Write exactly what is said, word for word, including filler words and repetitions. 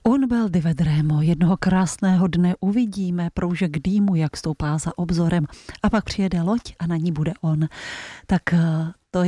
Un bel di vedremo, jednoho krásného dne uvidíme proužek dýmu, jak stoupá za obzorem a pak přijede loď a na ní bude on. Tak